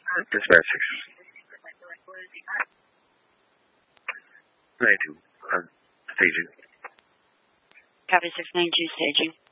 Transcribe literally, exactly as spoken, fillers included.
Dispatch six. ninety-two. I'm staging. Copy six nine two staging.